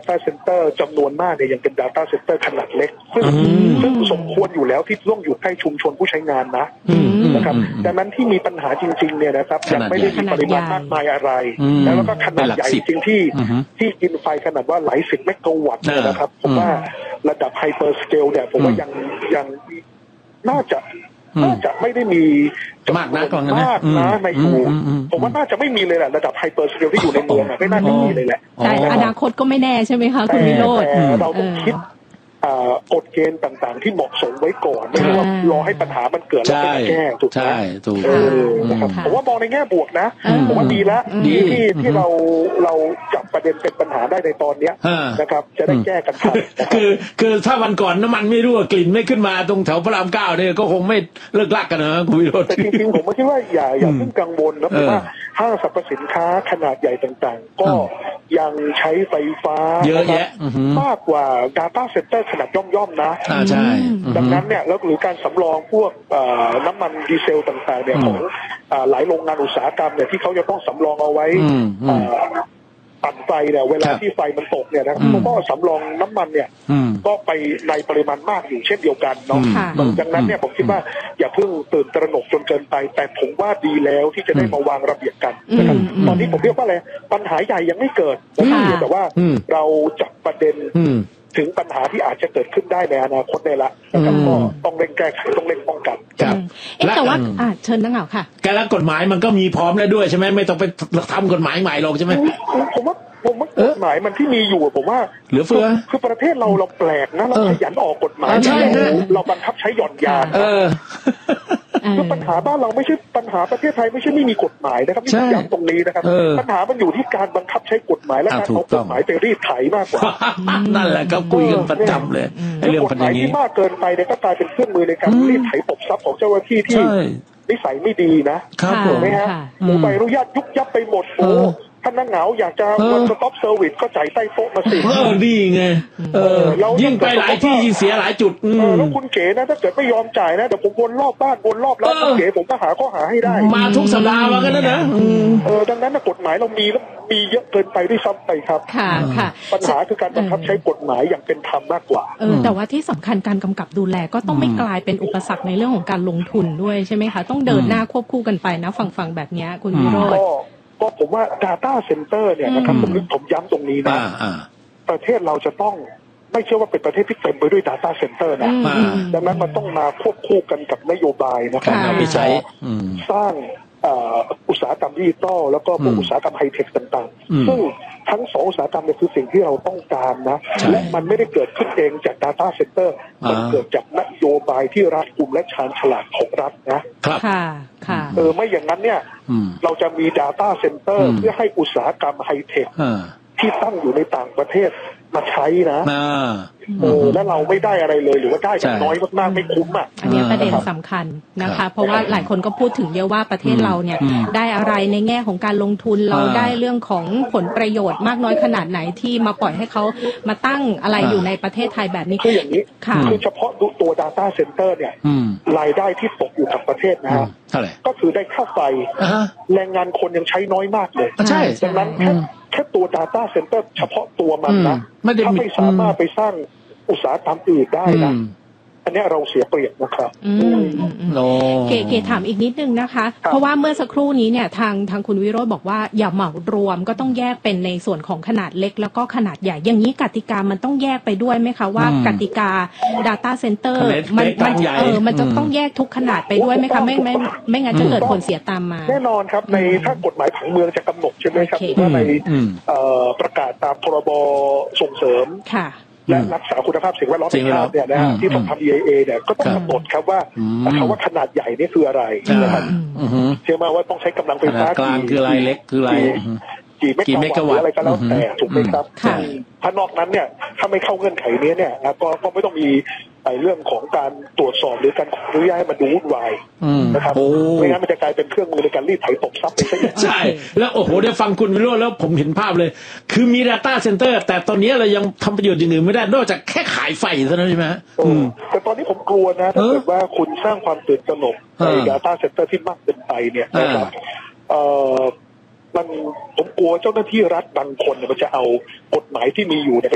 Data Center จำนวนมากเนี่ยยังเป็น Data Center ขนาดเล็กซึ่งสมควรอยู่แล้วที่ต้องอยู่ใกล้ชุมชนผู้ใช้งานนะครับดังนั้นที่มีปัญหาจริงๆเนี่ยนะครับยังไม่ได้มีปริมาณมากมายอะไรแล้วก็ขนาดใหญ่จริงที่กินไฟขนาดว่าหลาย10 เมกะวัตต์นะครับผมว่าระดับไฮเปอร์สเกลเนี่ยผมว่ายังน่าจะไม่ได้มีมากนะในอยู่ผมว่าน่าจะไม่มีเลยแหละระดับไฮเปอร์สเกลที่อยู่ในเมืองไม่น่าจะมีเลยแหละแต่อนาคตก็ไม่แน่ใช่ไหมคะคุณวิโรจน์เราต้องคิดกฎเกณฑ์ต่างๆที่เหมาะสมไว้ก่อนไม่ใช่ว่ารอให้ปัญหามันเกิดแล้วไปแก้ถูกไหมนะครับผมว่ามองในแง่บวกนะผมว่าดีแล้วที่เราจับประเด็นเป็นปัญหาได้ในตอนนี้นะครับจะได้แก้กันทันคือถ้าวันก่อนน้ำมันไม่รั่วกลิ่นไม่ขึ้นมาตรงแถวพระราม 9เนี่ยก็คงไม่เลิกลักกันนะคุณวิโรจน์แต่จริงๆผมคิดว่าอย่าเพิ่งกังวลนะเพราะว่าห้างสรรพสินค้าขนาดใหญ่ต่างๆก็ยังใช้ไฟฟ้าเยอะแยะมากกว่า Data Center ขนาดย่อมๆนะใช่ดังนั้นเนี่ยแล้วหรือการสำรองพวกน้ำมันดีเซลต่างๆเนี่ยของหลายโรงงานอุตสาหกรรมเนี่ยที่เขาจะต้องสำรองเอาไว้ปั่นไฟเนี่ยเวลาที่ไฟมันตกเนี่ยนะเขาก็สำรองน้ำมันเนี่ยก็ไปในปริมาณมากอยู่เช่นเดียวกันเนาะดังนั้นเนี่ยผมคิดว่าอย่าเพิ่งตื่นตระหนกจนเกินไปแต่ผมว่าดีแล้วที่จะได้มาวางระเบียบกันนะครับตอนนี้ผมเรียกว่าอะไรปัญหาใหญ่ยังไม่เกิดนะครับแต่ว่าเราจับประเด็นถึงปัญหาที่อาจจะเกิดขึ้นได้ในอนาคตได้ละนะครับก็ต้องเร่งแก้ไขต้องเร่งป้องกันแต่ว่าเชิญนักข่าวค่ะการรักกฎหมายมันก็มีพร้อมแล้วด้วยใช่ไหมไม่ต้องไปทำกฎหมายใหม่หรอกใช่ไหมผมว่ากฎหมายมันที่มีอยู่ผมว่าเหลือเฟือคือประเทศเราแปลกนะเราขยันออกกฎหมายเราบังคับใช้หย่อนยานคือปัญหาบ้านเราไม่ใช่ปัญหาประเทศไทยไม่ใช่ไม่มีกฎหมายนะครับที่ย้ำตรงนี้นะครับปัญหามันอยู่ที่การบังคับใช้กฎหมายและการเอากฎหมายไปรีดไถมากกว่านั่นแหละครับคุยกันประจำเลยเรื่องกฎหมายที่มากเกินไปเนี่ยก็กลายเป็นเครื่องมือในการรีดไถตบทรัพย์ของเจ้าหน้าที่ที่นิสัยไม่ดีนะครับถูกไหมฮะใบอนุญาตยุบยับไปหมดโอ้ท่านนั่งเหงาอยากจะวันสต็อปเซอร์วิสก็จ่ายใต้โต๊ะมาสิดีไงยิ่งไปหลายที่ยิ่งเสียหลายจุดแล้วคุณเก๋นะถ้าเกิดไม่ยอมจ่ายนะเดี๋ยวผมวนรอบบ้านวนรอบร้านคุณเก๋ผมก็หาข้อหาให้ได้มาทุกสัปดาห์มากันนะดังนั้นกฎหมายเรามีแล้วมีเยอะเกินไปด้วยซ้ำไปครับค่ะปัญหาคือการบังคับใช้กฎหมายอย่างเป็นธรรมมากกว่าแต่ว่าที่สำคัญการกำกับดูแลก็ต้องไม่กลายเป็นอุปสรรคในเรื่องของการลงทุนด้วยใช่ไหมคะต้องเดินหน้าควบคู่กันไปนะฟังแบบนี้คุณวิโรจน์ก็ผมว่า Data Center เนี่ยนะครับผมย้ำตรงนี้นะประเทศเราจะต้องไม่เชื่อว่าเป็นประเทศที่เต็มไปด้วย Data Center นะดังนั้นมันต้องมาควบคู่กันกับนโยบายนะครับที่ใช้สร้างอุตสาหกรรมดิจิตอลแล้วก็อุตสาหกรรมไฮเทคต่างๆซึ่งทั้งสองอุตสาหกรรมเนี่ยคือสิ่งที่เราต้องการนะและมันไม่ได้เกิดขึ้นเองจาก Data Center มันเกิดจากนโยบายที่รัฐกุมและชาญฉลาดของรัฐนะไม่อย่างนั้นเนี่ยเราจะมี Data Center เพื่อให้อุตสาหกรรมไฮเทคที่ตั้งอยู่ในต่างประเทศมาใช้นะแล้วเราไม่ได้อะไรเลยหรือว่าได้อย่างน้อยมากๆไม่คุ้มอันนี้ประเด็นสำคัญนะคะเพราะว่าหลายคนก็พูดถึงเยอะว่าประเทศเราเนี่ยได้อะไรในแง่ของการลงทุนเราได้เรื่องของผลประโยชน์มากน้อยขนาดไหนที่มาปล่อยให้เขามาตั้งอะไรอยู่ในประเทศไทยแบบนี้คืออย่างนี้คือเฉพาะตัว Data Center เนี่ยรายได้ที่ตกอยู่กับประเทศนะก็คือได้ค่าไฟแรงงานคนยังใช้น้อยมากเลยดังนั้นแค่ตัว Data Center เฉพาะตัวมันนะถ้าไม่สามารถไปสร้างอุตสาหกรรมอื่นได้นะอันนี้เราเสียเปรียบนะครับเก๋ถามอีกนิดนึงนะคะเพราะว่าเมื่อสักครู่นี้เนี่ยทางคุณวิโรจน์บอกว่าอย่าเหมารวมก็ต้องแยกเป็นในส่วนของขนาดเล็กแล้วก็ขนาดใหญ่อย่างนี้กติกามันต้องแยกไปด้วยไหมคะว่ากติกา Data Center มันจะต้องแยกทุกขนาดไปด้วยไหมคะไม่งั้นจะเกิดผลเสียตามมาแน่นอนครับในถ้ากฎหมายผังเมืองจะกำหนดใช่ไหมครับว่าในประกาศตามพรบส่งเสริมและรักษาคุณภาพสิ่งแวดล้อมเนี่ยนะที่ต้องทำ EIA เนี่ยก็ต้องกำหนดครับว่าคำว่าขนาดใหญ่นี่คืออะไรนะครับเชื่อมาว่าต้องใช้กำลังไฟฟ้ากลางคืออะไรเล็กคืออะไรกี่เมกะวัตต์อะไรก็แล้วแต่ถูกไหมครับถ้านอกนั้นเนี่ยถ้าไม่เข้าเงื่อนไขนี้เนี่ยก็ไม่ต้องมีเรื่องของการตรวจสอบหรือการขออนุญาตให้มันดูวุ่นวายนะครับไม่งั้นมันจะกลายเป็นเครื่องมือในการรีดไถตบทรัพย์ไปซะอย่างใช่แล้วโอ้โหได้ฟังคุณวิโรจน์แล้วผมเห็นภาพเลยคือมี Data Center แต่ตอนนี้เรายังทำประโยชน์อย่างอื่นไม่ได้นอกจากแค่ขายไฟเท่านั้นใช่ไหมแต่ตอนนี้ผมกลัวนะถ้าเกิดว่าคุณสร้างความตื่นตระหนกใน Data Center ที่มากเกินไปเนี่ยนะครับผมกลัวเจ้าหน้าที่รัฐบางคนมันจะเอากฎหมายที่มีอยู่ไป